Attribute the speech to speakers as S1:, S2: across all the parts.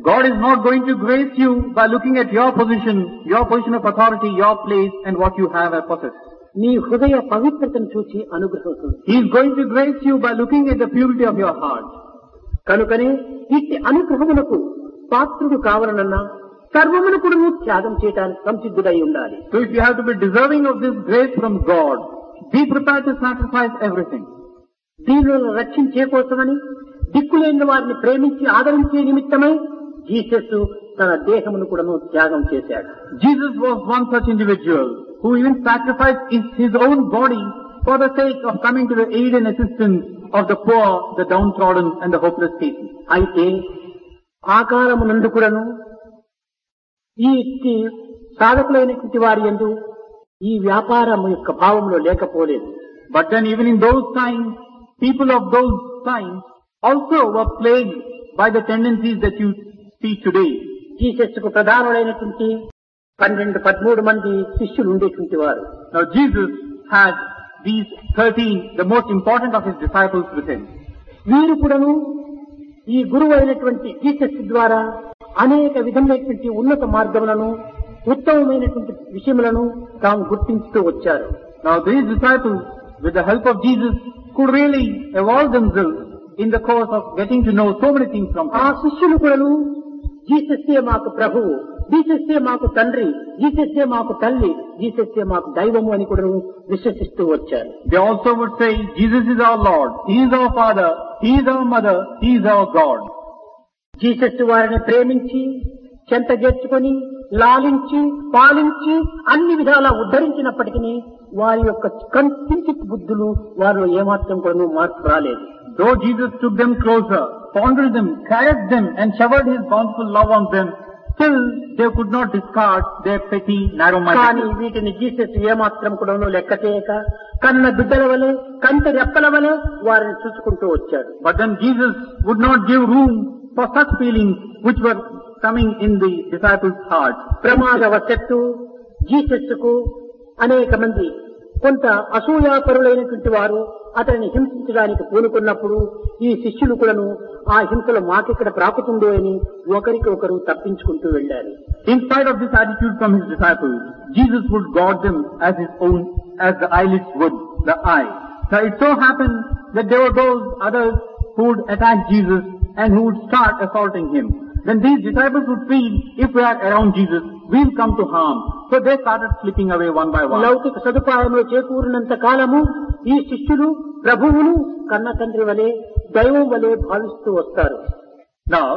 S1: God is not going to grace you by looking at your position of authority, your place, and what you have and possess.
S2: నీ హృదయ పవిత్రతను చూసి అనుగ్రహిస్తుంది.
S1: He is going to grace you by looking at the purity of your heart.
S2: కనుకనే ఇట్టి అనుగ్రహమునకు పాత్రుడు కావాలనన్నా సర్వమును కూడా త్యాగం చేయడానికి సంసిద్ధుడై ఉండాలి.
S1: So if you have to be deserving of this grace from God, be prepared to sacrifice everything.
S2: దీనులను రక్షించే కోసమని దిక్కులేని వారిని ప్రేమించి ఆదరించే నిమిత్తమై జీసస్ తన దేహమును కూడా త్యాగం చేశాడు.
S1: Jesus was one such individual who even sacrificed his own body for the sake of coming to the aid and assistance of the poor, the downtrodden and the hopeless people.
S2: అయితే ఆ కాలమునందు కూడాను ఈ సాధకులైనటువంటి వారి యందు ఈ వ్యాపారం యొక్క భావంలో లేకపోలేదు.
S1: But then even in those times, people of those times also were plagued by the tendencies that you see today.
S2: Jesus కు ప్రధానులైనటువంటి 12-13 మంది శిష్యులు ఉండేటువంటి వారు.
S1: Now Jesus had these 13, the most important of his disciples with him.
S2: వీరు కూడాను ఈ గురువు అయినటువంటి జీసస్ ద్వారా అనేక విధమైనటువంటి ఉన్నత మార్గములను ఉత్తమమైనటువంటి విషయములను తాము గుర్తించుతూ వచ్చారు.
S1: Now these disciples, with the help of Jesus, could really evolve themselves in the course of getting to know so many things from him.
S2: ఆ శిష్యులు కూడాను జీసస్సే మాకు ప్రభువు, జీసస్సే మాకు తండ్రి, జీసస్సే మాకు తల్లి, జీసస్సే మాకు దైవము అని కూడా విశ్వసిస్తూ వచ్చారు.
S1: They also would say, Jesus is our Lord, He is our Father, He is our Mother, He is our God.
S2: Jesus వారిని ప్రేమించి చెంత చేర్చుకొని లాలించి పాలించి అన్ని విధాలా ఉద్ధరించినప్పటికీ వారి యొక్క కించిత్ బుద్ధులు వారిలో ఏమాత్రం కూడా మార్పు రాలేదు.
S1: Though Jesus took them closer, fondled them, caressed them and showered His bountiful love on them, still they could not discard their petty, narrow-mindedness.
S2: కానీ వీటిని జీసస్ ఏమాత్రం కూడా లెక్క చేయక కన్న బిడ్డల వలె కంటి రెప్పల వలె వారిని చూసుకుంటూ వచ్చాడు.
S1: But then Jesus would not give room for such feelings which were coming in the disciples' hearts.
S2: ప్రమాదవశత్తు Jesus కు అనేక మంది కొంత అసూయాపరులైనటువంటి వారు అతనిని హింసించడానికి పూనుకున్నప్పుడు ఈ శిష్యులు కూడాను ఆ హింసలు మాకెక్కడ ప్రాకుతుందో అని ఒకరికి ఒకరు తప్పించుకుంటూ వెళ్లారు.
S1: In spite of this attitude from his disciples, Jesus would guard them as his own, as the eyelids would the eye. Now it so happened that there were those others who would attack Jesus and who would start assaulting him. Then these disciples would feel, if we are around Jesus, we will come to harm. So they started slipping away one by one.
S2: లౌకిక సదుపాయంలో చేకూరినంత కాలము ఈ శిష్యులు ప్రభువును కన్న తండ్రి వలె దైవం వలె భావిస్తూ వస్తారు.
S1: Now,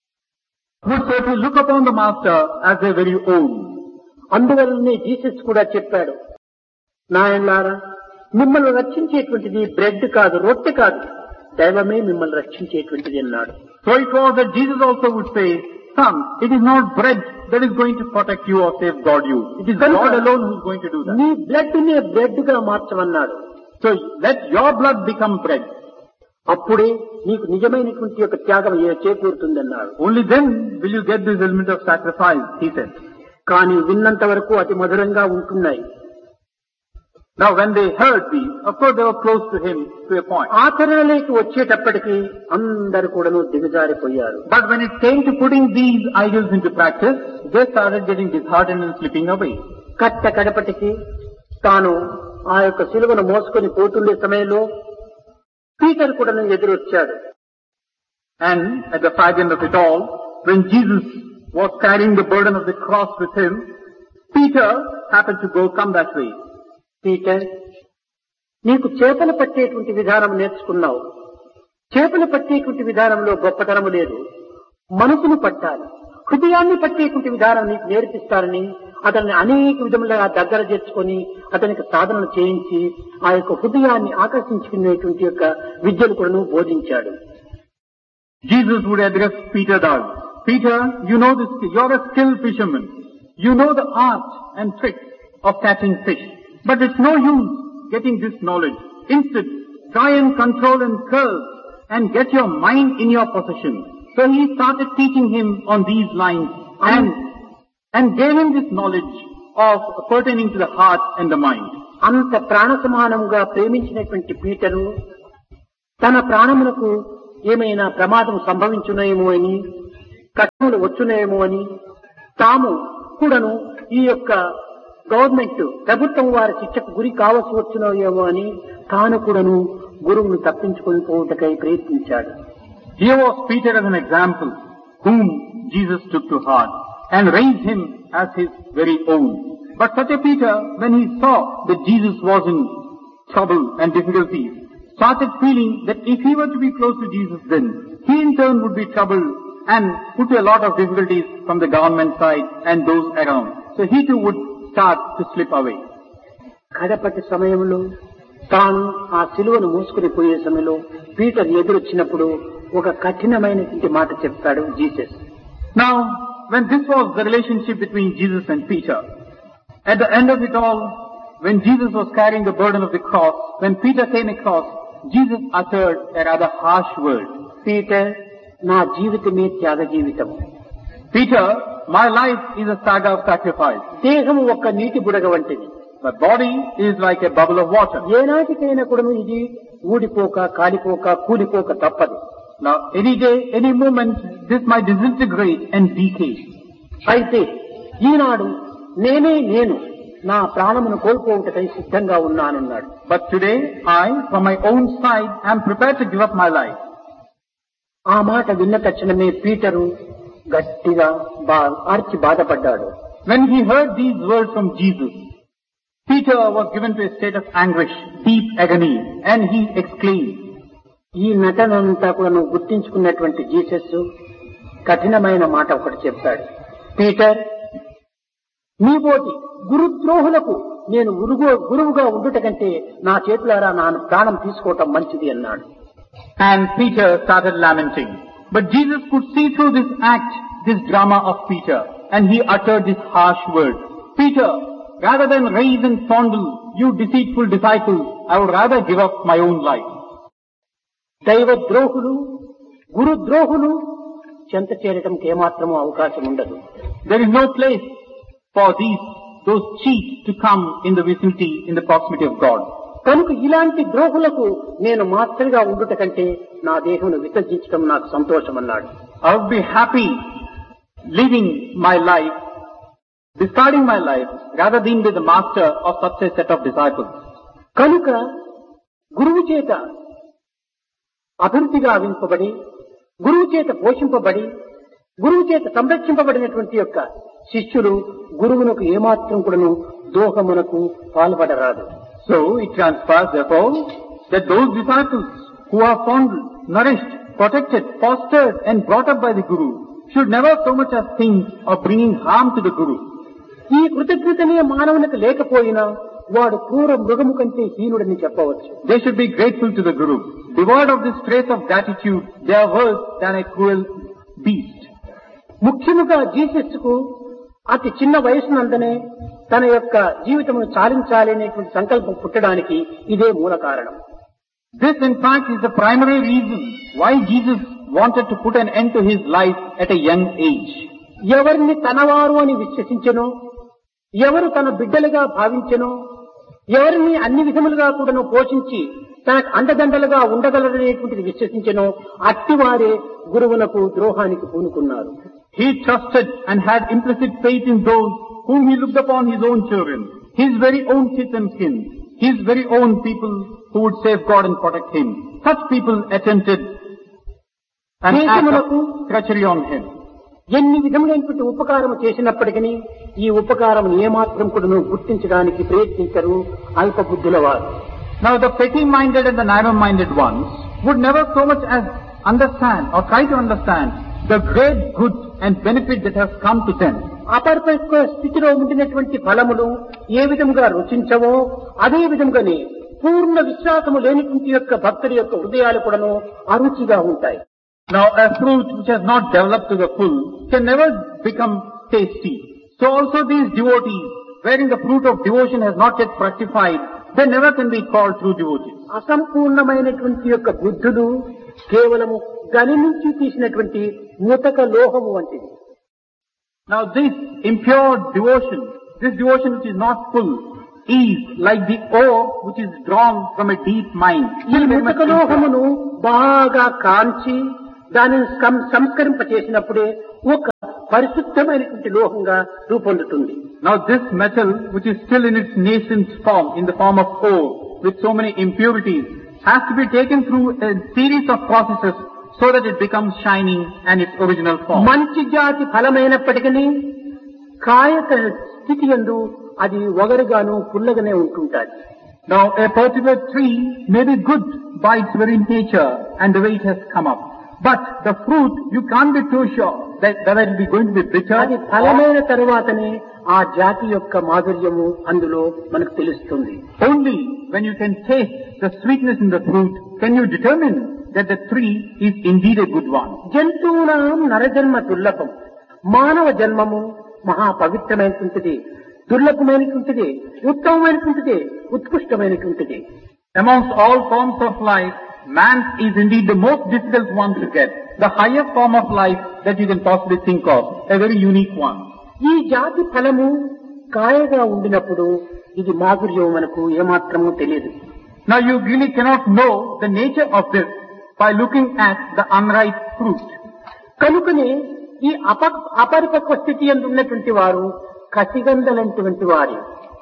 S1: would say to look upon the Master as their very own.
S2: అందువలనే జీసస్ కూడా చెప్పాడు, నాయనలారా మిమ్మల్ని రక్షించేటువంటిది బ్రెడ్ కాదు, రొట్టె కాదు, దైవమే మిమ్మల్ని రక్షించేటువంటిది అన్నాడు.
S1: So it was that Jesus also would say, son, it is not bread that is going to protect you or safeguard you. It is God alone who is going to do that.
S2: నీ blood ని bread గా మార్చమన్నాడు.
S1: So let your blood become bread.
S2: అప్పుడే నీకు నిజమైనటువంటి యొక్క త్యాగం చేకూరుతుందన్నాడు.
S1: Only then will you get this element of sacrifice, he said.
S2: కానీ విన్నంత వరకు అతి మధురంగా ఉంటున్నాయి.
S1: Now when they heard these, of course they were close to him to a point.
S2: ఆచరణలోకి వచ్చేటప్పటికి అందరు కూడాను దిగజారిపోయారు.
S1: But when it came to putting these ideals into practice, they started getting disheartened and slipping away.
S2: కట్ట కడపటికి తాను ఆ యొక్క సిలువను మోసుకొని పోతుండే సమయంలో పీటర్ కూడా ఎదురొచ్చాడు.
S1: And at the fag end of it all, when Jesus was carrying the burden of the cross with him, Peter happened to come that way.
S2: Peter, నీకు చేపలు పట్టేటువంటి విధానం నేర్చుకున్నావు. చేపలు పట్టేటువంటి విధానంలో గొప్పతనము లేదు, మనసును పట్టాలి, హృదయాన్ని పట్టేటువంటి విధానం నీకు నేర్పిస్తారని అతన్ని అనేక విధములుగా దగ్గర చేర్చుకొని అతనికి సాధనలు చేయించి ఆ యొక్క హృదయాన్ని ఆకర్షించుకునేటువంటి యొక్క విద్యను కూడా బోధించాడు.
S1: Jesus would address Peter thus, Peter, you know this, you're a skilled fisherman. You know the art and tricks of catching fish. But it's no use getting this knowledge. Instead, try and control and curb and get your mind in your possession. So he started teaching him on these lines and gave him this knowledge of pertaining to the heart and the mind.
S2: అంత ప్రాణ సమానంగా ప్రేమించినటువంటి Peter తన ప్రాణమునకు ఏమైనా ప్రమాదం సంభవించునేమో అని కట్టం కష్టములు వచ్చునేమో అని తాము కూడాను ఈ యొక్క గవర్నమెంట్ ప్రభుత్వం వారి శిక్షకు గురి కావలసి వచ్చునో ఏమో అని తాను కూడాను గురువును తప్పించుకొని పోవుటకై ప్రయత్నించాడు.
S1: Here was Peter as an example, whom Jesus took to heart and raised him as his very own. But such a Peter, when he saw that Jesus was in trouble and difficulties, started feeling that if he were to be close to Jesus, then he in turn would be troubled and put a lot of difficulties from the government side and those around. So he too would start to slip away.
S2: కడపటి సమయంలో తాను ఆ సిలువను మూసుకుని పోయే సమయంలో Peter ఎదురొచ్చినప్పుడు ఒక కఠినమైనటువంటి మాట చెప్తాడు Jesus.
S1: Now, when this was the relationship between Jesus and Peter, at the end of it all, when Jesus was carrying the burden of the cross, when Peter came across, Jesus uttered a rather harsh word.
S2: Peter, నా జీవితమే త్యాగ జీవితం.
S1: Peter, my life is a saga of sacrifice.
S2: దేహము ఒక నీటి బుడగ వంటిది.
S1: My body is like a bubble of water.
S2: ఏనాటికైనా కూడా ఇది ఊడిపోక, కాలిపోక, కూలిపోక తప్పదు.
S1: Now, any day, any moment, this might disintegrate and decay.
S2: అయితే ఈనాడు నేనే నేను నా ప్రాణమును కోల్పోవుటకై సిద్ధంగా ఉన్నానన్నాడు.
S1: But today, I, from my own side, am prepared to give up my life.
S2: ఆ మాట విన్న తక్షణమే పీటరు గట్టిగా అరిచి బాధపడ్డాడు.
S1: When he heard these words from Jesus, Peter was given to a state of anguish, deep agony, and he exclaimed.
S2: ఈ నటనంతా కూడా నువ్వు గుర్తించుకున్నటువంటి జీసస్ కఠినమైన మాట ఒకటి చెప్తాడు. పీటర్, నీబోటి గురుద్రోహులకు నేను గురువుగా ఉండుట కంటే నా చేతులారా నా ప్రాణం తీసుకోవటం మంచిది అన్నాడు.
S1: And Peter started lamenting. But Jesus could see through this act, this drama of Peter, and he uttered this harsh word. Peter, rather than raise and fondle you deceitful disciples, I would rather give up my own life.
S2: దైవ ద్రోహులు, గురు ద్రోహులు చెంత చేరటంకి ఏమాత్రమూ అవకాశం ఉండదు.
S1: There is no place for those cheats to come in the vicinity, in the proximity of God.
S2: కనుక ఇలాంటి ద్రోహులకు నేను మాత్రగా ఉండుట కంటే నా దేహమును విసర్జించడం నాకు సంతోషం అన్నాడు.
S1: I would be happy living my life, discarding my life, rather than be the master of such a set of disciples.
S2: కనుక గురువు చేత అభివృద్ధిగా వింపబడి, గురువు చేత పోషింపబడి, గురువు చేత సంరక్షింపబడినటువంటి యొక్క శిష్యులు గురువునకు ఏమాత్రం కూడాను దోహమునకు పాల్పడరాదు.
S1: So it transpires therefore that those disciples who are fondled, nourished, protected, fostered and brought up by the Guru should never so much as think of bringing harm to the Guru.
S2: ఈ కృతజ్ఞతనే మానవునికి లేకపోయినా వాడు క్రూర మృగము కంటే హీనుడని చెప్పవచ్చు.
S1: They should be grateful to the Guru. Devoid of this trace of gratitude, they are worse than a cruel beast.
S2: ముఖ్యముగా Jesus కు అతి చిన్న వయసునందనే తన యొక్క జీవితమును చాలించాలి అనేటువంటి సంకల్పం పుట్టడానికి ఇదే మూల కారణం.
S1: This in fact is the primary reason why Jesus wanted to put an end to his life at a young age.
S2: ఎవరిని తనవారు అని విశ్వసించెనో, ఎవరు తన బిడ్డలుగా భావించెనో, ఎవరిని అన్ని విధములుగా కూడాను పోషించి తనకు అండదండలుగా ఉండగలరనేటువంటిది విశ్వసించెనో అట్టివారే గురువునకు ద్రోహానికి పూనుకున్నారు.
S1: He trusted and had implicit faith in those whom he looked upon his own children, his very own kith and kin, his very own people who would safeguard and protect him. Such people attempted an act of treachery on him.
S2: ఎన్ని విధములైనటువంటి ఉపకారం చేసినప్పటికీ ఈ ఉపకారం ఏమాత్రం కూడా గుర్తించడానికి ప్రయత్నించరు అల్పబుద్ధుల వారు.
S1: Now the petty-minded and the narrow-minded ones would never so much as understand or try to understand the great good and benefit that has come to them.
S2: అపరిపక్వ స్థితిలో ఉండినటువంటి ఫలములు ఏ విధంగా రుచించవో అదే విధంగానే పూర్ణ విశ్వాసము లేనిటువంటి యొక్క భక్తుడి యొక్క హృదయాలు కూడాను అరుచిగా ఉంటాయి.
S1: Now a fruit which has not developed to the full can never become tasty. So also these devotees, wherein the fruit of devotion has not yet fructified, they never can be called true devotees.
S2: అసంపూర్ణమైనటువంటి యొక్క బుద్ధులు కేవలము గని నుంచి తీసినటువంటి ముతక లోహము వంటిది.
S1: Now this impure devotion, this devotion which is not full, is like the ore which is drawn from a deep mine.
S2: ఈ ముతక లోహమును బాగా కాంచి దానిని సంస్కరింపచేసినప్పుడే ఒక పరిశుద్ధమైనటువంటి లోహంగా రూపొందుతుంది.
S1: Now this metal, which is still in its nascent form, in the form of ore, with so many impurities, has to be taken through a series of processes so that it becomes shining and its original form.
S2: మంచి జాతి ఫలమైనప్పటికీ కాయక స్థితి యందు అది ఒగరుగాను పుల్లగానే ఉంటుంటాది.
S1: Now a particular tree may be good by its very nature and the way it has come up. But the fruit, you can't be too sure that it will be going to be bitter.
S2: అది ఫలమైన తరువాతనే ఆ జాతి యొక్క మాధుర్యము అందులో మనకు తెలుస్తుంది.
S1: Only when you can taste the sweetness in the fruit can you determine that the tree is indeed a good one.
S2: జంతువునాం నరజన్మ దుర్లభం, మానవ జన్మము మహా పవిత్రమైనటువంటిది, దుర్లభమైనటువంటిది, ఉత్తమమైనటువంటిది, ఉత్కృష్టమైనటువంటిది.
S1: Amongst all forms of life, man's is indeed the most difficult one to get. The highest form of life that you can possibly think of. A very unique one.
S2: ఈ జాతి ఫలము కాయగా ఉండినప్పుడు ఇది మాధుర్యం మనకు ఏమాత్రమూ తెలియదు.
S1: Now you really cannot know the nature of this by looking at the unripe fruit.
S2: కనుకనే ఈ అపరిపక్వ స్థితి యందు ఉన్నటువంటి వారు కసిగందలంటువంటి వారు.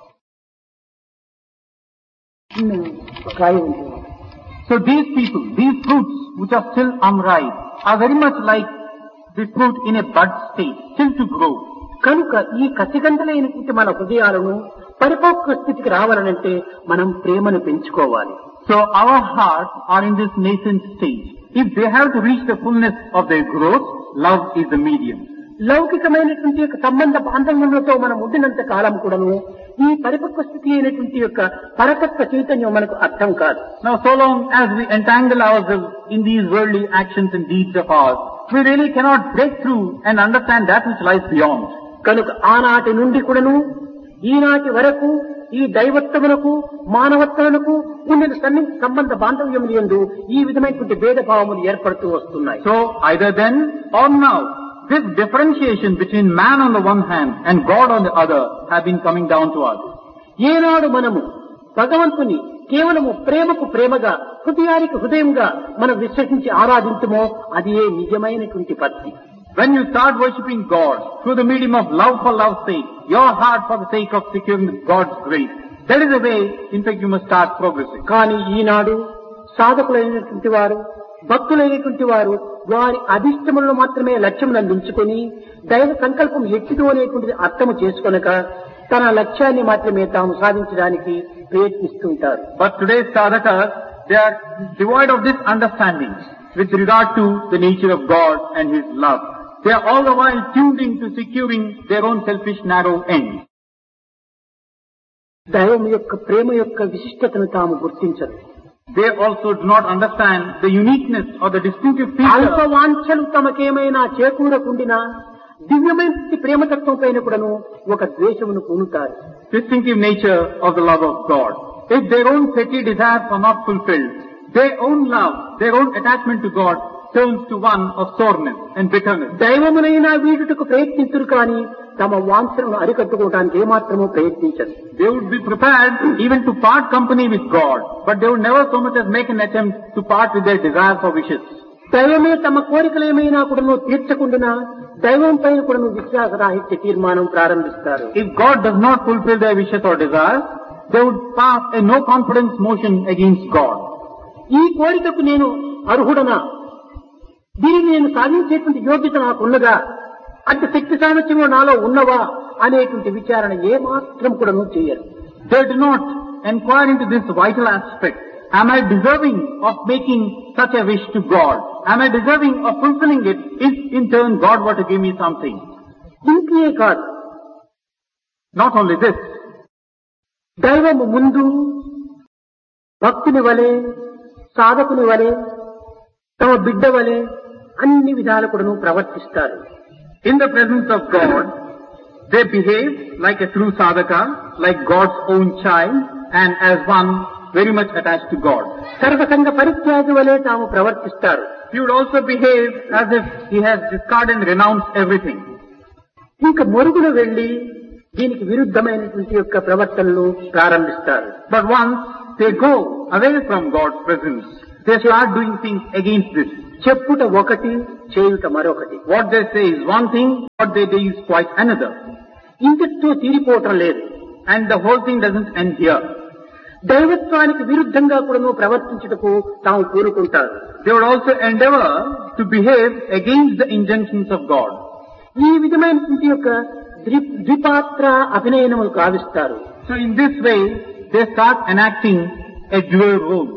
S2: కాయ ఉంది.
S1: So these people, these fruits which are still unripe, are very much like the fruit in a bud state, still to grow.
S2: కనుక ఈ కసిగందలైనటువంటి మన హృదయాలను పరిపక్వ స్థితికి రావాలనంటే మనం ప్రేమను పెంచుకోవాలి.
S1: So our hearts are in this nascent stage. If they have to reach the fullness of their growth, love is the medium.
S2: లౌకికమైనటువంటి యొక్క సంబంధ బాంధవ్యములతో మనం ఉండినంత కాలం కూడాను ఈ పరిపక్వ స్థితి అయినటువంటి యొక్క పరతత్వ చైతన్యం మనకు అర్థం కాదు.
S1: Now so long as we entangle ourselves in these worldly actions and deeds of ours, we really cannot break through and understand that which lies beyond.
S2: కనుక ఆనాటి నుండి కూడాను ఈనాటి వరకు ఈ దైవత్వములకు మానవత్వములకు ఉండిన సంబంధ బాంధవ్యములు యందు ఈ విధమైనటువంటి భేదభావములు ఏర్పడుతూ వస్తున్నాయి.
S1: So either then or now, this differentiation between man on the one hand and God on the other have been coming down to us.
S2: ఏనాడు మనము భగవంతుని కేవలము ప్రేమకు ప్రేమగా, హృదయానికి హృదయంగా మనం విశ్వసించి ఆరాధించమో అది నిజమైనటువంటి భక్తి.
S1: When you start worshipping God through the medium of love for love's sake, your heart for the sake of securing God's grace, that is the way, in fact, you must start progressing.
S2: కానీ ఈనాడు సాధకులైనటువంటి వారు, భక్తులైనటువంటి వారు వారి అభిష్టములను మాత్రమే లక్ష్యం అందించుకొని దైవ సంకల్పం ఎట్టిదో అనేటువంటిది అర్థము చేసుకొనక తన లక్ష్యాన్ని మాత్రమే తాము సాధించడానికి ప్రయత్నిస్తుంటారు.
S1: But today's sadhakas, they are devoid of this understanding with regard to the nature of God and His love. They are all the while tuned into securing their own selfish narrow ends.
S2: దైవం యొక్క ప్రేమ యొక్క విశిష్టతను తాము గుర్తించరు.
S1: They also do not understand the uniqueness or the distinctive feature.
S2: అల్పవాంఛలు తమకేమైనా చేకూరకుండినా దివ్యమైన ప్రేమతత్వం పైన కూడాను ఒక ద్వేషమును పూనుతారు.
S1: Distinctive nature of the love of God. If their own petty desires are not fulfilled, their own love, their own attachment to God turns to one of soreness and bitterness.
S2: దైవమునైనా వీడుటకు ప్రయత్నించరు కానీ తమ వాంఛలను అరికట్టుకోవడానికి ఏమాత్రమూ ప్రయత్నించరు.
S1: They would be prepared even to part company with God, but they would never so much as make an attempt to part with their desires or wishes.
S2: దైవమే తమ కోరికలు ఏమైనా కూడాను తీర్చకుండా దైవం పైన కూడాను విశ్వాసరాహిత్య తీర్మానం ప్రారంభిస్తారు.
S1: If God does not fulfill their wishes or desires, they would pass a no confidence motion against God.
S2: ఈ కోరికకు నేను అర్హుడనా, దీనిని నేను సాధించేటువంటి యోగ్యత నాకున్నదా, అంత శక్తి సామర్థ్యంలో నాలో ఉన్నవా అనేటువంటి విచారణ ఏమాత్రం కూడా చేయరు.
S1: They do not inquire into this vital aspect. Am I deserving of making such a wish to God? Am I deserving of fulfilling it if in turn God were to give me something?
S2: ఇంకే కాదు,
S1: not only this,
S2: దైవము ముందు భక్తుని వలె, సాధకుని వలె, తమ బిడ్డ వలె అన్ని విధాలు కూడా ప్రవర్తిస్తారు.
S1: In the presence of God, they behave like a true sadhaka, like God's own child, and as one very much attached to God.
S2: సర్వసంగ పరిత్యాగి వలె తాము ప్రవర్తిస్తారు.
S1: He would also behave as if he has discarded and renounced everything.
S2: ఇంకా మొరుగున వెళ్లి దీనికి విరుద్ధమైనటువంటి యొక్క ప్రవర్తనలు ప్రారంభిస్తారు.
S1: But once they go away from God's presence, they start doing things against this.
S2: చెప్పుట ఒకటి, చేయుట మరొకటి.
S1: What they say is one thing, what they do is quite another.
S2: ఇంతటితో తీరిపోవటం లేదు.
S1: And the whole thing doesn't end here.
S2: దైవత్వానికి విరుద్ధంగా కూడా ప్రవర్తించుటకు తాము కోరుకుంటారు.
S1: They would also endeavor to behave against the injunctions of God.
S2: ఈ విధమైనటువంటి యొక్క ద్విపాత్ర అభినయనములు కావిస్తారు.
S1: So in this way, they start enacting a dual role.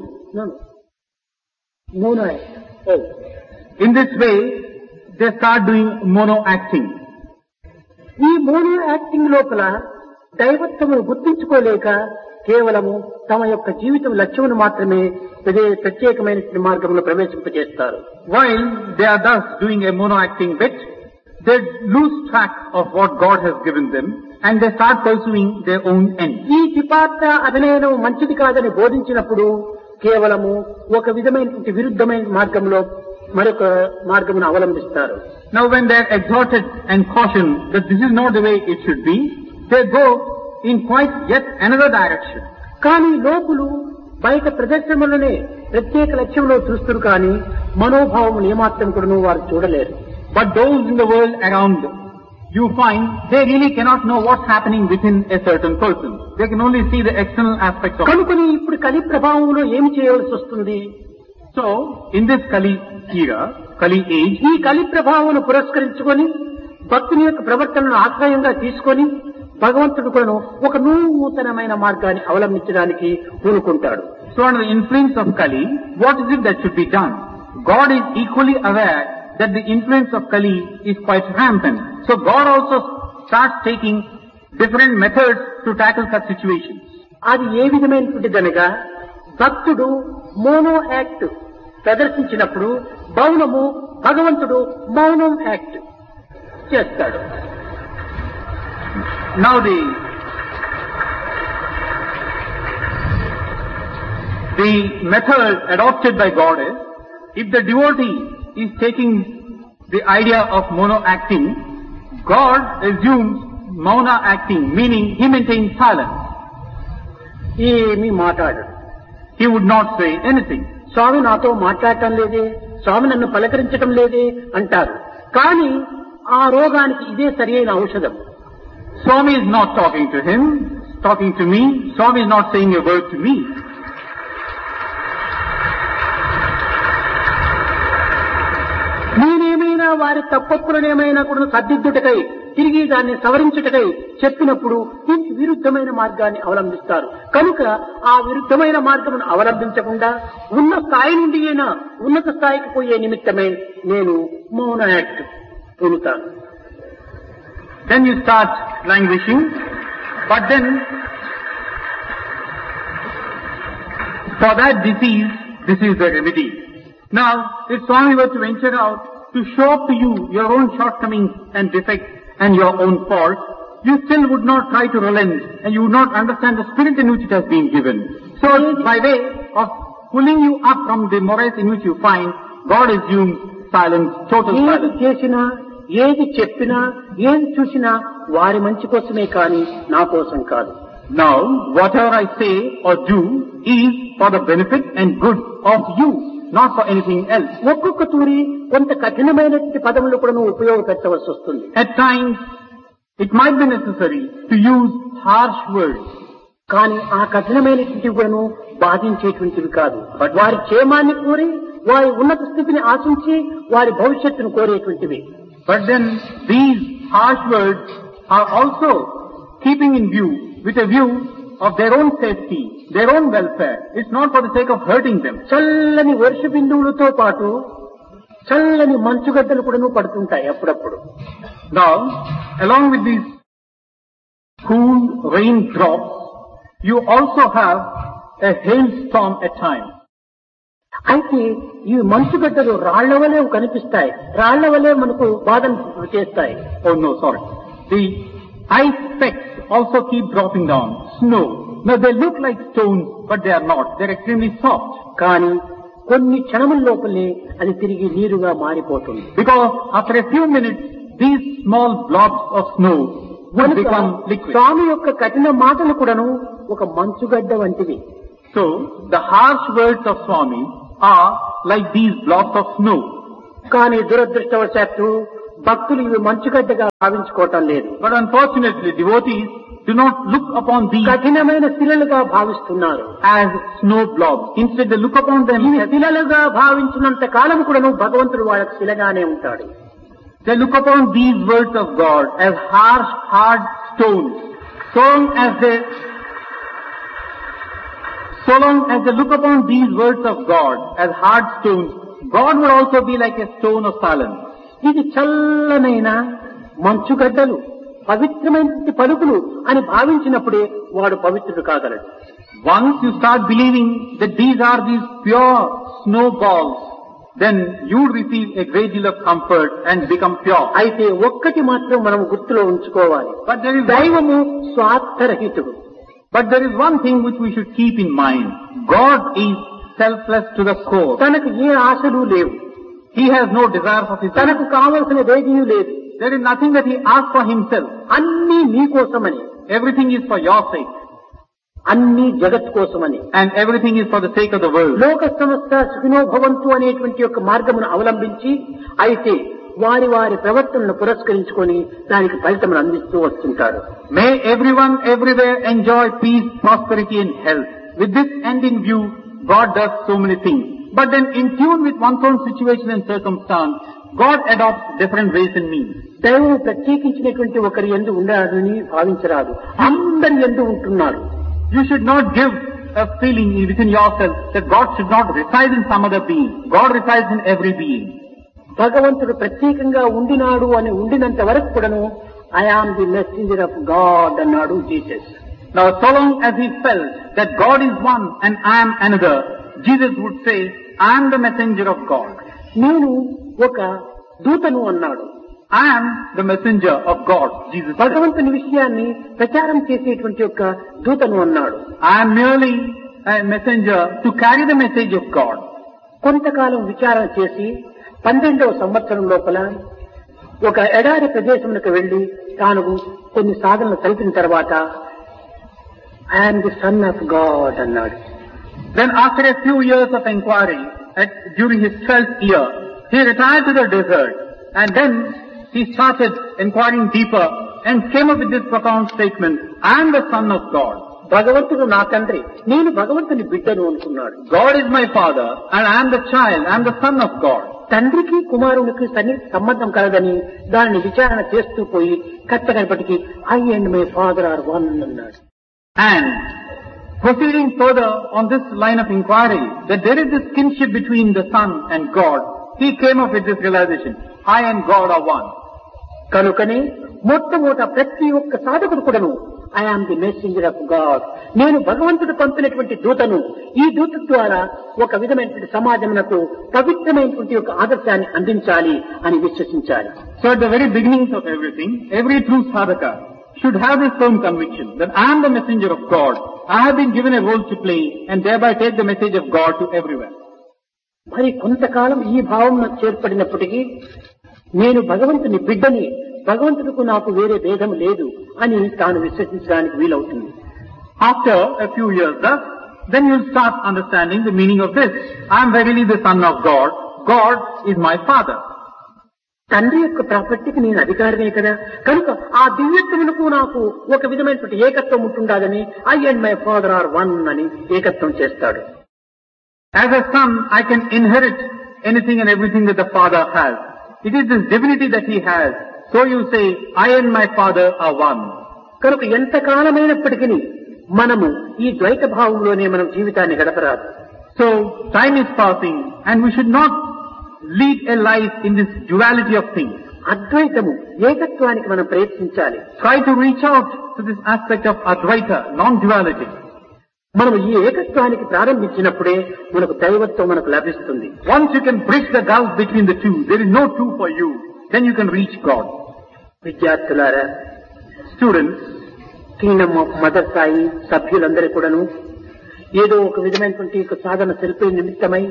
S2: Mono.
S1: In this way, they start doing mono acting.
S2: ఈ mono acting లోపల దైవత్వమును గుర్తించుకోలేక కేవలము తమ యొక్క జీవితం లక్ష్యమును మాత్రమే ప్రత్యేకమైన మార్గంలో ప్రవేశింపజేస్తారు.
S1: While they are thus doing a mono acting bit, they lose track of what God has given them and they start pursuing their own end.
S2: ఈ ద్విపాత్ర అభినయనం మంచిది కాదని బోధించినప్పుడు కేవలము ఒక విధమైనటువంటి విరుద్ధమైన మార్గంలో మరొక మార్గమును అవలంబిస్తారు.
S1: Now when they are exhorted and cautioned that this is not the way it should be, they go in quite yet another direction.
S2: కానీ లోకులు బయట ప్రదర్శనలోనే ప్రత్యేక లక్ష్యంలో చూస్తారు కానీ మనోభావం ఏమాత్రం కూడా వారు చూడలేరు.
S1: But those in the world around, you find they really cannot know what's happening within a certain person. They can only see the external aspects of it.
S2: కనుకొని ఇప్పుడు కలి ప్రభావంలో ఏమి చేయవలసి వస్తుంది?
S1: So, in this Kali era, Kali age,
S2: ఈ కలి ప్రభావం పురస్కరించుకొని భక్తుని యొక్క ప్రవర్తనను ఆశ్రయంగా తీసుకొని భగవంతుడు కూడా ఒక నూతనమైన మార్గాన్ని అవలంబించడానికి పూనుకుంటాడు.
S1: So under the influence of Kali, what is it that should be done? God is equally aware that the influence of Kali is quite rampant. So God also starts taking different methods to tackle such situations.
S2: అది ఏ విధమైనటువంటిదనగా భక్తుడు mono act ప్రదర్శించినప్పుడు భగవంతుడు మౌనం act చేస్తాడు.
S1: Now the method adopted by God is, if the devotee is taking the idea of mono acting, God assumes mauna acting, meaning he maintains silence.
S2: ఏమీ మాట్లాడడు.
S1: He would not say anything.
S2: స్వామి నాతో మాట్లాడటం లేదే, స్వామి నన్ను పలకరించటం లేదే అంటారు. కానీ ఆ రోగానికి ఇదే సరియైన ఔషధం.
S1: Swami is not talking to him, talking to me. Swami is not saying a word to me.
S2: నేనేమైనా వారి తప్పొప్పులనేమైనా కూడా సర్దిద్దుటకై తిరిగి దాన్ని సవరించుటకై చెప్పినప్పుడు దీనికి విరుద్ధమైన మార్గాన్ని అవలంబిస్తారు. కనుక ఆ విరుద్ధమైన మార్గమును అవలంబించకుండా ఉన్న స్థాయి నుండి అయినా ఉన్నత స్థాయికి పోయే నిమిత్తమే నేను మౌన యాక్ట్ పొందుతాను.
S1: Then you start languishing, but then for that disease, this is the remedy. Now, if Swami were to venture out to show up to you your own shortcomings and defects and your own faults, you still would not try to relent and you would not understand the spirit in which it has been given. So, by way of pulling you up from the morass in which you find, God assumes silence, total silence.
S2: ఏది చేసినా, ఏది చెప్పినా, ఏది చూసినా వారి మంచి కోసమే కానీ నా కోసం కాదు.
S1: Now, whatever I say or do is for the benefit and good of you, not for anything else.
S2: ఒక్కొక్క తూరి కొంత కఠినమైనటువంటి పదములు కూడా నువ్వు ఉపయోగపెట్టవలసి వస్తుంది.
S1: At times, it might be necessary to use harsh words.
S2: కానీ ఆ కఠినమైనటువంటివి కూడా బాధించేటువంటివి కాదు. వారి క్షేమాన్ని కోరి, వారి ఉన్నత స్థితిని ఆశించి, వారి భవిష్యత్తును కోరేటువంటివి.
S1: But then, these harsh words are also keeping in view, with a view of their own safety, their own welfare. It's not for the sake of hurting them.
S2: చల్లని వర్ష బిందువులతో పాటు చల్లని మంచుగడ్డలు కూడా పడుతుంటాయి అప్పుడప్పుడు.
S1: Now, along with these cool rain drops, you also have a hailstorm at times.
S2: అయితే ఈ మంచుగడ్డలు రాళ్ల వలె కనిపిస్తాయి, రాళ్ల వలె మనకు బాధను చేస్తాయి.
S1: Oh no, sorry. The ice specks also keep dropping down. Snow. Now they look like stones, but they are not. They are extremely soft.
S2: కానీ కొన్ని క్షణముల లోపలే అది తిరిగి నీరుగా మారిపోతుంది.
S1: Because after a few minutes, these small blobs of snow will become liquid.
S2: స్వామి యొక్క కఠిన మాటలు కూడాను ఒక మంచుగడ్డ వంటివి.
S1: So, the harsh words of Swami are like these blocks of snow.
S2: కానీ దురదృష్టవశాత్తు భక్తులు ఇవి మంచుగడ్డగా భావించుకోవటం లేదు.
S1: But unfortunately, devotees do not look upon these
S2: కఠినమైన శిలలుగా భావిస్తున్నారు.
S1: as snow blobs. Instead, they look upon them
S2: ఇవి
S1: as
S2: శిలలుగా భావించినంత కాలం కూడాను భగవంతుడు వాళ్ళకి శిలగానే ఉంటాడు.
S1: they look upon these words of God as harsh, hard stones. So long as they look upon these words of God as hard stones, God will also be like a stone of silence.
S2: ఇది చల్లనైన మంచుగడ్డలు పవిత్రమైన పలుకులు అని భావించినప్పుడే వాడు పవిత్రుడు కాగలడు.
S1: Once you start believing that these are these pure snowballs, then you receive a great deal of comfort and become pure.
S2: అయితే ఒక్కటి మాత్రం మనం గుర్తులో ఉంచుకోవాలి.
S1: But there is
S2: దైవము స్వార్థరహితుడు.
S1: But there is one thing which we should keep in mind. God is selfless to the core.
S2: తనకు ఏ ఆశలు లేవు.
S1: He has no desire for his own.
S2: తనకు కావలసినదేదీ లేదు.
S1: There is nothing that he asks for himself.
S2: అన్నీ నీ కోసమని,
S1: Everything is for your sake.
S2: అన్నీ జగత్ కోసమని,
S1: And everything is for the sake of the world.
S2: లోక సమస్త సుఖినో భవంతు అనేటువంటి యొక్క మార్గమును అవలంబించి అయితే వారి వారి ప్రవర్తనను పురస్కరించుకొని దానికి ఫలితమును అందిస్తూ వస్తుంటారు.
S1: May everyone everywhere enjoy peace, prosperity and health. With this end in view, God does so many things. But then in tune with one's own situation and circumstance, God adopts different ways and means.
S2: దైవం ప్రత్యేకించినటువంటి ఒకరి యందు ఉండాలని భావించరాదు. అందరి యందు ఉంటున్నారు.
S1: You should not give a feeling within yourself that God should not reside in some other being. God resides in every being.
S2: భగవంతుడు ప్రత్యేకంగా ఉండినాడు అని ఉండినంత వరకు కూడాను I am the messenger of God అన్నాడు Jesus.
S1: Now, so long as he felt that God is one and I am another, Jesus would say, I am the messenger of God.
S2: నేను ఒక దూతను అన్నాడు.
S1: I am the messenger of God, Jesus said.
S2: భగవంతుని విషయాన్ని ప్రచారం చేసేటువంటి యొక్క దూతను అన్నాడు.
S1: I am merely a messenger to carry the message of God.
S2: కొంతకాలం విచారణ చేసి 12వ సంవత్సరం లోపల ఒక ఎడారి ప్రదేశమునకు వెళ్లి తాను కొన్ని సాధనలు కలిపిన తర్వాత I'm the son of God అన్నాడు.
S1: Then after a few years of inquiry, during his 12th year, he retired to the desert and then he started inquiring deeper and came up with this profound statement, I am the son of God.
S2: భగవంతుడు నా తండ్రి, నేను భగవంతుని బిడ్డను అనుకున్నాడు.
S1: God is my father and I am the child, I am the son of God.
S2: తండ్రికి కుమారునికి సంబంధం కలదని దానిని విచారణ చేస్తూ పోయి కట్టకనపటికి I and my father are one అన్నాడు.
S1: And proceeding further on this line of inquiry, that there is this kinship between the Son and God, he came up with this realization, I and God are one.
S2: కనుకనే మొట్టమొదట ప్రతి ఒక్క సాధకుడు కూడాను I am the messenger of God, నేను భగవంతుడు పంపినటువంటి దూతను, ఈ దూత ద్వారా ఒక విధమైనటువంటి సమాజమునకు పవిత్రమైనటువంటి ఒక ఆదర్శాన్ని అందించాలి అని విశ్వసించాలి.
S1: So at the very beginnings of everything, every true sadhaka should have this firm conviction that I am the messenger of God, I have been given a role to play and thereby take the message of God to everywhere.
S2: మరి కొంతకాలం ఈ భావం నాకు చేర్పడినప్పటికీ నేను భగవంతుని బిడ్డని, భగవంతుడికి నాకు వేరే భేదం లేదు అని తాను విశ్వసించడానికి వీలవుతుంది.
S1: After a few years thus, then you'll start understanding the meaning of this. I am verily the son of God, God is my father.
S2: తండ్రి యొక్క ప్రాపర్టీకి నేను అధికారినే కదా, కనుక ఆ దివ్యత్వమునకు నాకు ఒక విధమైనటువంటి ఏకత్వం ఉంటుండాలని I and my father are one అని ఏకత్వం చేస్తాడు.
S1: As a son, I can inherit anything and everything that the father has. It is this divinity that he has. So you say, I and my father are one.
S2: కనుక ఎంతకాలమైనప్పటికీ మనము ఈ ద్వైత భావంలోనే మనం జీవితాన్ని గడపరాదు.
S1: So time is passing and we should not lead a life in this duality of things.
S2: అద్వైతము, ఏకత్వానికి మనం ప్రయత్నించాలి.
S1: Try to reach out to this aspect of Advaita, non-duality.
S2: మనం ఈ ఏకత్వానికి ప్రారంభించినప్పుడే మనకు దైవత్వం మనకు లభిస్తుంది.
S1: Once you can bridge the gulf between the two, there is no two for you, then you can reach God.
S2: విద్యార్థులారా,
S1: Students,
S2: Kingdom of mother Sai సభ్యులందరూ కూడాను ఏదో ఒక విధమైనటువంటి సాధన తెలిపే నిమిత్తమై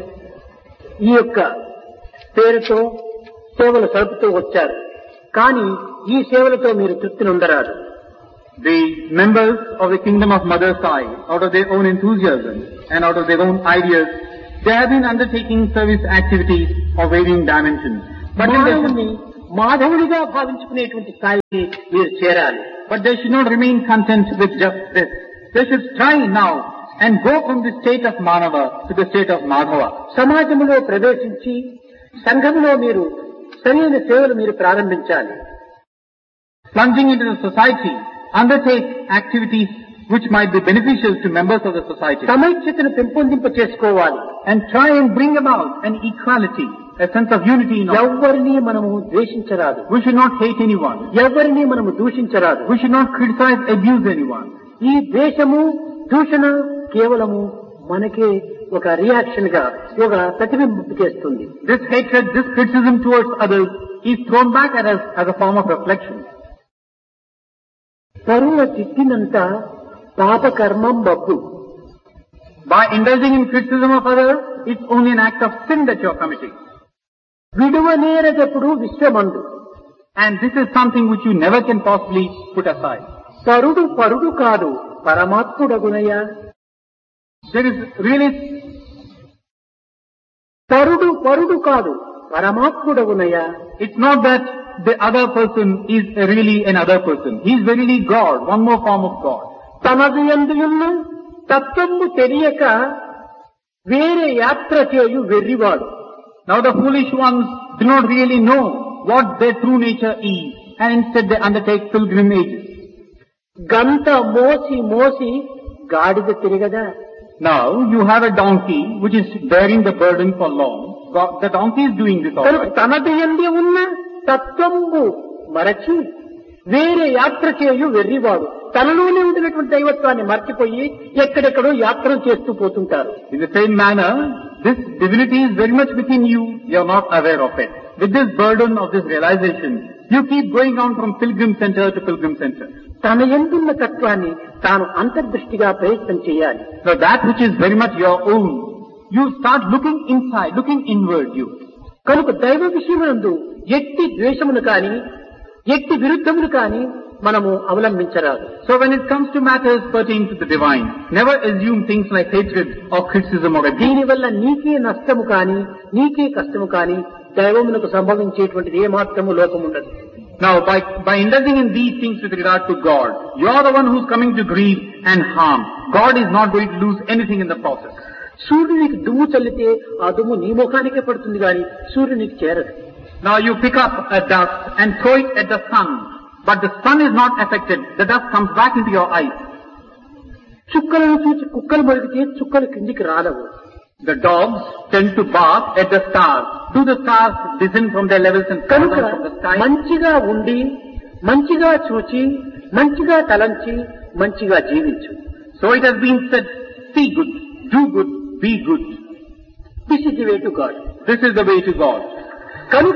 S2: ఈ యొక్క పేరుతో సేవలు సరుపుతూ వచ్చారు. కానీ ఈ సేవలతో మీరు తృప్తిని ఉండరాదు.
S1: the members of the kingdom of Mother Sai, out of their own enthusiasm and out of their own ideas, They have been undertaking service activities of varying dimensions. But
S2: మానవుని మాధవుడిగా భావించుకునేటువంటి స్థాయికి మీరు చేరాలి.
S1: they should not remain content with just this. They should strive now and go from the state of Manava to the state of Madhava.
S2: సమాజంలో ప్రవేశించి సంఘంలో మీరు సరైన సేవలు మీరు ప్రారంభించాలి.
S1: Plunging into the society, undertake activities which might be beneficial to members of the society.
S2: సమైక్యతను పెంపొందింప చేసుకోవాలి.
S1: And try and bring about an equality, a sense of unity in all.
S2: ఎవరిని మనము ద్వేషించరాదు.
S1: We should not hate anyone.
S2: ఎవరిని మనము దూషించరాదు.
S1: We should not criticize, abuse anyone.
S2: ఈ ద్వేషము దూషణ కేవలము మనకే ఒక రియాక్షన్ గా ఒక ప్రతిబింబింపు చేస్తుంది.
S1: This hatred, this criticism towards others is thrown back at us as a form of reflection.
S2: పరుల తిట్టినంత పాపకర్మం Babbu.
S1: By indulging in criticism of others, it's only an act of sin that you're committing.
S2: విడువనేరదప్పుడు విశ్వమందు.
S1: And this is something which you never can possibly put aside.
S2: పరుడు పరుడు కాదు పరమాత్ముడగునయ్యా.
S1: There is really,
S2: పరుడు పరుడు కాదు పరమాత్ముడగునయ్యా.
S1: it's not that the other person is really another person. He is verily God, one more form of God.
S2: తనది యందున్న తత్వము తెలియక వేరే యాత్ర చేయు వెర్రివాడు.
S1: Now the foolish ones do not really know what their true nature is, and instead they undertake pilgrimages.
S2: గంత మోసి మోసి గాడిద తిరగదా.
S1: Now you have a donkey which is bearing the burden for long. The donkey is doing this all right.
S2: తనది యందు ఉన్న తత్వము మరచి వేరే యాత్ర చేయు వెర్రివాడు. తనలోనే ఉండినటువంటి దైవత్వాన్ని మర్చిపోయి ఎక్కడెక్కడో యాత్ర చేస్తూ పోతుంటారు.
S1: In the same manner, this divinity is very much within you. You are not aware of it. With this burden of this realization, you keep going on from pilgrim center to pilgrim center.
S2: తన యందున్న తత్వాన్ని తాను అంతర్దృష్టిగా ప్రయత్నం చేయాలి.
S1: So that which is very much your own, you start looking inside, looking inward you.
S2: కనుక దైవ విషయమునందు ఎట్టి ద్వేషమును కాని ఎట్టి విరుద్ధములు కాని మనము అవలంబించరాదు.
S1: So when it comes to matters pertaining to the divine, never assume things like hatred or criticism or abuse.
S2: దీనివల్ల నీకే నష్టము కాని నీకే కష్టము కాని దైవమునకు సంభవించేటువంటిది ఏ మాత్రము లోపం ఉండదు.
S1: Now by indulging in these things with regard to God, you are the one who's coming to grief and harm. God is not going to lose anything in the process.
S2: సూర్యునికి దుమ్ము చల్లితే ఆ దుమ్ము నీ ముఖానికే పడుతుంది గాని సూర్యునికి చేరదు.
S1: Now you pick up a dust and throw it at the sun, but the sun is not affected. The dust comes back into your eyes.
S2: చుక్కలను చూసి కుక్కలు మొలిగితే చుక్కలు కిందికి రాలవు.
S1: The dogs tend to bark at the stars. Do the stars descend from their levels and fall
S2: కనుక
S1: down from the sky?
S2: మంచిగా ఉండి మంచిగా చూచి మంచిగా తలంచి మంచిగా జీవించు.
S1: So it has been said, see good, do good, be good.
S2: This is the way to God.
S1: This is the way to God.
S2: కనుక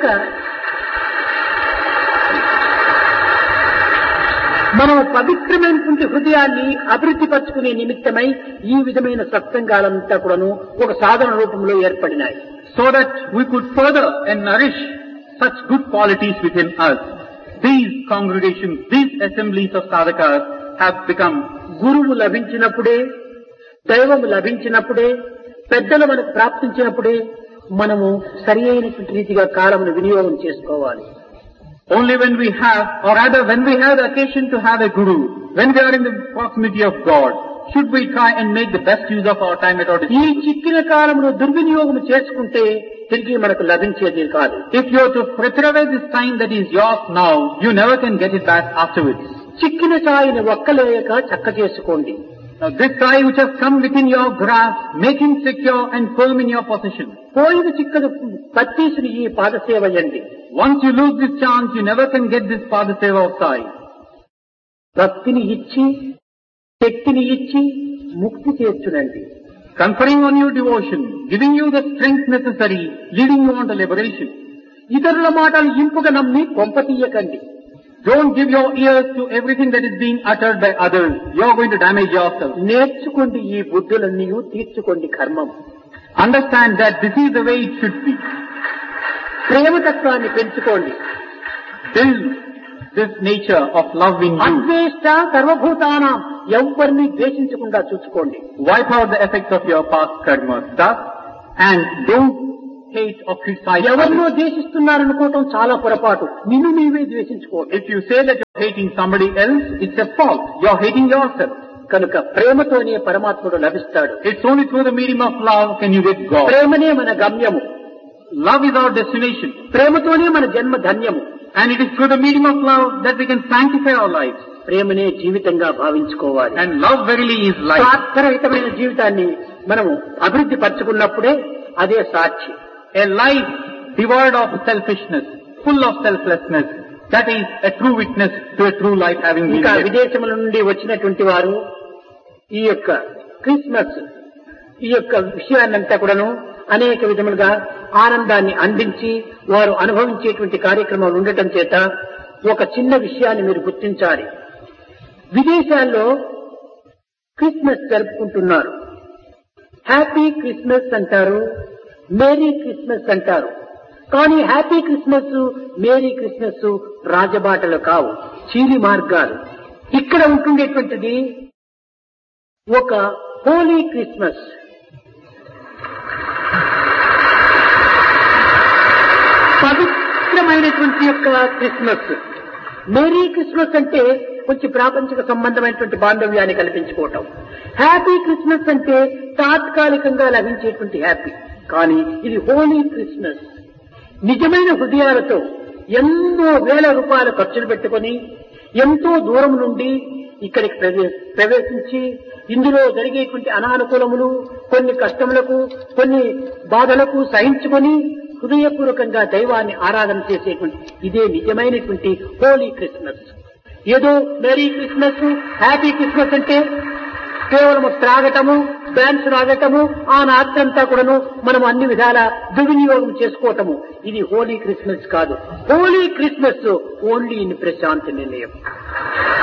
S2: మనం పవిత్రమైనటువంటి హృదయాన్ని అభివృద్ధి పరచుకునే నిమిత్తమై ఈ విధమైన సత్సంగాలంతా కూడాను ఒక సాధన రూపంలో ఏర్పడినాయి.
S1: So that we could further and nourish such good qualities within us. These congregations, these assemblies of sadhakas have become.
S2: గురువు లభించినప్పుడే దైవము లభించినప్పుడే పెద్దలు మనకు ప్రాప్తించినప్పుడే మనము సరి అయినటువంటి రీతిగా కాలమును వినియోగం చేసుకోవాలి.
S1: Only when we have, or rather when we have the occasion to have a guru, when we are in the proximity of God, should we try and make the best use of our time at our
S2: ఈ
S1: disposal.
S2: చిక్కిన కాలమును దుర్వినియోగం చేసుకుంటే తిరిగి మనకు లభించేది కాదు.
S1: If you are to fritter away this time that is yours now, you never can get it back afterwards.
S2: చిక్కిన ఛాయని ఒక్కలేక చక్క చేసుకోండి.
S1: Now this tie which has come within your grasp, make him secure and firm in your possession.
S2: పోయిన చిక్కను పత్తీసుని ఈ పాదసేవయండి.
S1: Once you lose this chance, you never can get this Padaseva of Sai.
S2: భక్తిని ఇచ్చి శక్తిని ఇచ్చి ముక్తి చేర్చునండి.
S1: Conferring on you devotion, giving you the strength necessary, leading you on to liberation.
S2: ఇతరుల మాటలు ఇంపుగా నమ్మి కొంపతీయకండి.
S1: Don't give your ears to everything that is being uttered by others. You are going to damage yourself.
S2: నేర్చుకోండి ఈ బుద్ధులన్నీ తీర్చుకోండి కర్మం.
S1: Understand that this is the way it should be.
S2: ప్రేమతత్వాన్ని పెంచుకోండి.
S1: Build this nature of love in you.
S2: అద్వేష్ట సర్వభూతానాం, ఎవరిని ద్వేషించకుండా చూసుకోండి.
S1: Wipe out the effects of your past karmas. Thus, And don't hate or criticize
S2: ఎవరినో
S1: others.
S2: ద్వేషిస్తున్నారనుకోవటం చాలా పొరపాటు. నిన్ను నీవే ద్వేషించుకోవటం.
S1: If you say that you're hating somebody else, it's a fault. You're hating yourself.
S2: కనుక ప్రేమతోనే పరమాత్ముడు లభిస్తాడు.
S1: It's only through the medium of love can you get God.
S2: ప్రేమనే మన గమ్యము.
S1: Love is our destination.
S2: ప్రేమతోనే మన జన్మ ధన్యము.
S1: And it is through the medium of love that we can sanctify our lives.
S2: ప్రేమనే జీవితంగా భావించుకోవాలి.
S1: And love verily is life.
S2: స్వార్థరహితమైన జీవితాన్ని మనము అభివృద్ధి పరచుకున్నప్పుడే అదే సాక్షి.
S1: A life devoid of selfishness, full of selflessness, that is a true witness to a true life having been
S2: ఇంకా
S1: lived.
S2: విదేశముల నుండి వచ్చినటువంటి వారు ఈ యొక్క క్రిస్మస్ ఈ యొక్క విషయాన్నంతా కూడాను అనేక విధములుగా ఆనందాన్ని అందించి వారు అనుభవించేటువంటి కార్యక్రమాలు ఉండటం చేత ఒక చిన్న విషయాన్ని మీరు గుర్తించాలి. విదేశాల్లో క్రిస్మస్ జరుపుకుంటున్నారు. హ్యాపీ క్రిస్మస్ అంటారు, మేరీ క్రిస్మస్ అంటారు. కానీ హ్యాపీ క్రిస్మస్, మేరీ క్రిస్మస్ రాజబాటలు కావు, చీలి మార్గాలు. ఇక్కడ ఉంటుండేటువంటిది ఒక హోలీ క్రిస్మస్. పవిత్రమైనటువంటి యొక్క క్రిస్మస్. మేరీ క్రిస్మస్ అంటే కొంచెం ప్రాపంచిక సంబంధమైనటువంటి బాంధవ్యాన్ని కల్పించుకోవటం. హ్యాపీ క్రిస్మస్ అంటే తాత్కాలికంగా లభించేటువంటి హ్యాపీ. కానీ ఇది హోలీ క్రిస్మస్. నిజమైన హృదయాలతో ఎన్నో వేల రూపాయలు ఖర్చులు పెట్టుకొని ఎంతో దూరం నుండి ఇక్కడికి ప్రవేశించి ఇందులో జరిగేటువంటి అనానుకూలములు, కొన్ని కష్టములకు, కొన్ని బాధలకు సహించుకొని హృదయపూర్వకంగా దైవాన్ని ఆరాధన చేసేటువంటి ఇదే నిజమైనటువంటి హోలీ క్రిస్మస్. ఏదో మేరీ క్రిస్మస్, హ్యాపీ క్రిస్మస్ అంటే కేవలము త్రాగటము, డాన్స్ రాగటము, ఆ రాత్రంతా కూడాను మనం అన్ని విధాల దుర్వినియోగం చేసుకోవటము. ఇది హోలీ క్రిస్మస్ కాదు. Holi Christmas only in Prashanti నిలయం.